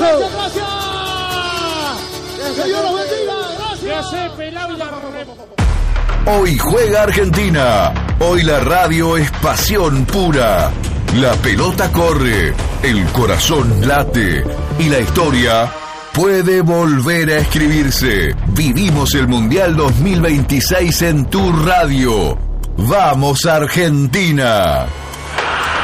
Gracias, gracias. Que Dios los bendiga. Gracias. Hoy juega Argentina. Hoy la radio es pasión pura. La pelota corre, el corazón late y la historia puede volver a escribirse. Vivimos el Mundial 2026 en tu radio. ¡Vamos Argentina!